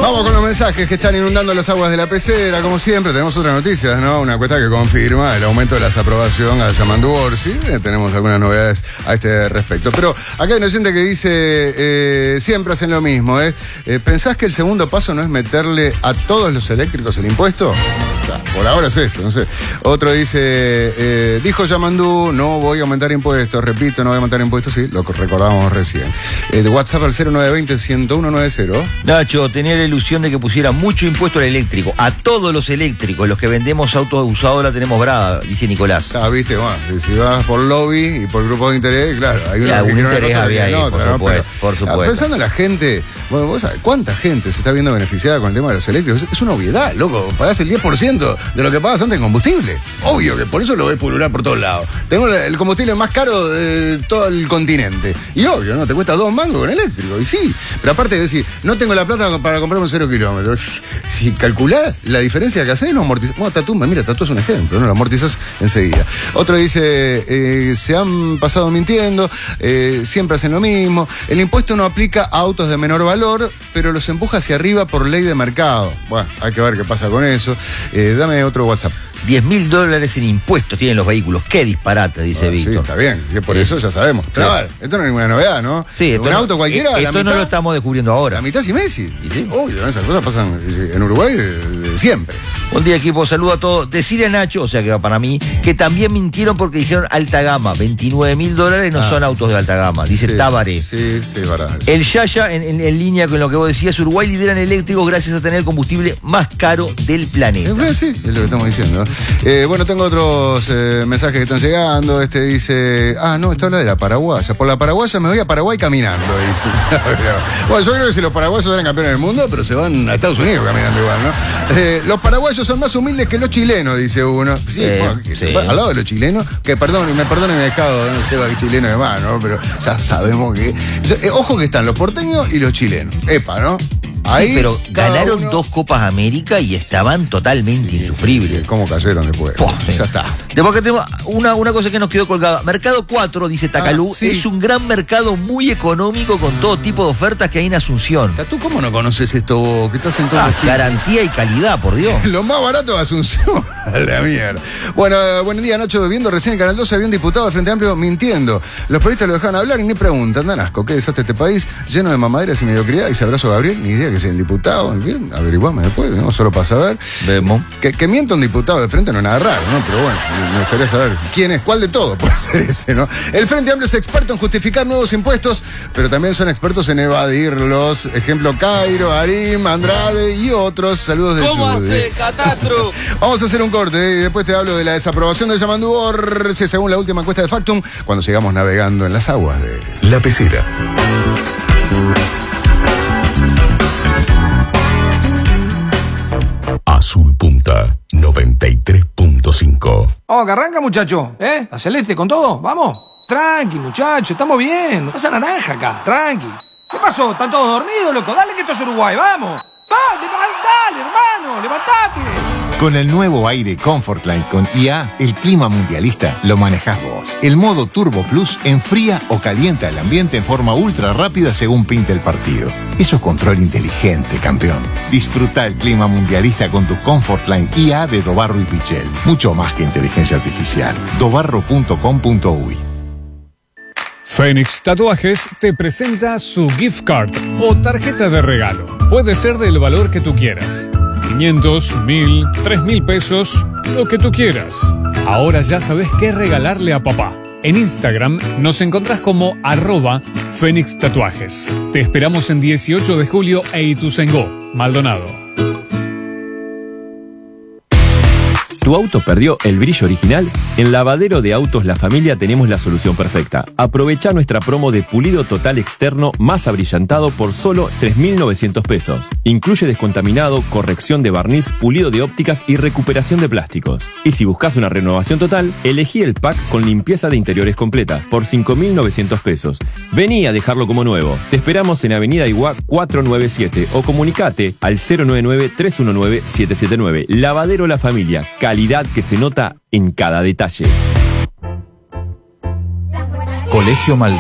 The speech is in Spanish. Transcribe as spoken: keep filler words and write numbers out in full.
Vamos con los mensajes que están inundando las aguas de la pecera. Como siempre, tenemos otras noticias, ¿no? Una encuesta que confirma el aumento de la desaprobación a Yamandu Orsi. Eh, tenemos algunas novedades a este respecto. Pero acá hay una oyente que dice, eh, siempre hacen lo mismo, ¿eh? eh ¿Pensás que el segundo paso no es meterle a todos los eléctricos el impuesto? O sea, por ahora es esto, no sé. Otro dice, eh, dijo Yamandu, no voy a aumentar impuestos. Repito, no voy a aumentar impuestos, sí, lo recordábamos recién. Eh, de WhatsApp al cero nueve dos cero, uno uno nueve cero. Nacho, tenía la ilusión de que pusiera mucho impuesto al eléctrico, a todos los eléctricos, los que vendemos autos usados la tenemos brava, dice Nicolás. Ah, viste, bueno, si vas por lobby y por grupos de interés, claro, hay una algún interés había ahí, otra, por, ¿no? supuesto, Pero, por supuesto. Pensando en la gente, bueno, vos sabés, ¿cuánta gente se está viendo beneficiada con el tema de los eléctricos? Es una obviedad, loco, pagás el diez por ciento de lo que pagas antes en combustible. Obvio que por eso lo ves pulular por todos lados. Tengo el combustible más caro de todo el continente. Y obvio, ¿no? Te cuesta dos mangos con eléctrico, y sí. Pero aparte de decir, no tengo la plata para comprarme un cero kilómetros. Si calculás la diferencia que haces, no amortizás. Bueno, Tatú, mira, Tatú es un ejemplo, ¿no? Lo amortizás enseguida. Otro dice, eh, se han pasado mintiendo, eh, siempre hacen lo mismo. El impuesto no aplica a autos de menor valor, pero los empuja hacia arriba por ley de mercado. Bueno, hay que ver qué pasa con eso. Eh, dame otro WhatsApp. diez mil dólares en impuestos tienen los vehículos. Qué disparate, dice ah, Víctor. Sí, está bien. Y por eso ya sabemos. Claro, esto no es ninguna novedad, ¿no? Sí, un auto no, cualquiera. Esto la mitad, no lo estamos descubriendo ahora. La mitad y Messi. ¿Y sí? Obvio, esas cosas pasan en Uruguay de, de siempre. Buen día, equipo. Saludo a todos. Decirle a Nacho, o sea que va para mí, que también mintieron porque dijeron alta gama. veintinueve mil dólares no ah. son autos de alta gama. Dice sí, Tábares. Sí, sí, es verdad. El Yaya, en, en, en línea con lo que vos decías, Uruguay lidera en eléctricos gracias a tener el combustible más caro del planeta. Sí, es lo que estamos diciendo. Eh, bueno, tengo otros eh, mensajes que están llegando. Este dice, ah, no, esto habla de la paraguaya. Por la paraguaya me voy a Paraguay caminando, dice. Bueno, yo creo que si los paraguayos eran campeones del mundo, pero se van a Estados Unidos caminando igual, ¿no? Eh, los paraguayos son más humildes que los chilenos, dice uno. Sí, eh, bueno, que, sí. Al lado de los chilenos, que perdón, me perdone mi dejado, no sé qué chileno de más, ¿no? Pero ya sabemos que. Eh, ojo que están los porteños y los chilenos. Epa, ¿no? Ahí, sí, pero ganaron uno... dos Copas América y estaban totalmente sí, insufribles. Sí, sí. ¿Cómo cayeron después? Poh, ya sí. está. Después que tenemos una, una cosa que nos quedó colgada. Mercado cuatro, dice Tacalú, ah, sí. es un gran mercado muy económico con todo tipo de ofertas que hay en Asunción. ¿Tú cómo no conoces esto? ¿Qué estás en todo ah, garantía y calidad, por Dios. Lo más barato de Asunción. A la mierda. Bueno, buen día, Nacho. Viendo recién en Canal doce había un diputado del Frente Amplio mintiendo. Los periodistas lo dejaban hablar y ni preguntan. Dan asco. ¿Qué desastre este país? Lleno de mamaderas y mediocridad. Y se abrazo a Gabriel. Ni idea que sea el diputado. Bien, averiguame después, ¿no? Solo para saber. Vemos. Que, que mienta un diputado de frente no es nada raro, ¿no? Pero bueno, me gustaría saber quién es, cuál de todo puede ser ese, ¿no? El Frente Amplio es experto en justificar nuevos impuestos, pero también son expertos en evadirlos. Ejemplo, Cairo, Arim, Andrade y otros. Saludos de ¿Cómo Judy. hace, Catastro? Vamos a hacer un corte, ¿eh? Y después te hablo de la desaprobación de Yamandu Orsi, según la última encuesta de Factum, cuando sigamos navegando en las aguas de la pecera. Azul Punta noventa y tres punto cinco. Vamos, que arranca, muchacho, ¿eh? La celeste con todo, vamos. Tranqui, muchacho, estamos bien. No pasa naranja acá, tranqui. ¿Qué pasó? ¿Están todos dormidos, loco? Dale que esto es Uruguay, vamos. Dale, dale, hermano, levantate. Con el nuevo aire Comfortline con I A, el clima mundialista lo manejás vos. El modo Turbo Plus enfría o calienta el ambiente en forma ultra rápida según pinte el partido. Eso es control inteligente, campeón. Disfruta el clima mundialista con tu Comfortline I A de Dobarro y Pichel. Mucho más que inteligencia artificial. dobarro punto com punto uy. Fénix Tatuajes te presenta su gift card o tarjeta de regalo. Puede ser del valor que tú quieras. quinientos, mil, tres mil pesos, lo que tú quieras. Ahora ya sabes qué regalarle a papá. En Instagram nos encontrás como arroba Fénix Tatuajes. Te esperamos en dieciocho de julio e Ituzaingó, Maldonado. ¿Tu auto perdió el brillo original? En Lavadero de Autos La Familia tenemos la solución perfecta. Aprovecha nuestra promo de pulido total externo más abrillantado por solo tres mil novecientos pesos. Incluye descontaminado, corrección de barniz, pulido de ópticas y recuperación de plásticos. Y si buscas una renovación total, elegí el pack con limpieza de interiores completa por cinco mil novecientos pesos. Vení a dejarlo como nuevo. Te esperamos en Avenida Iguá cuatrocientos noventa y siete o comunicate al cero nueve nueve, tres uno nueve, siete siete nueve. Lavadero La Familia. Calidad que se nota en cada detalle. Colegio Maldonado.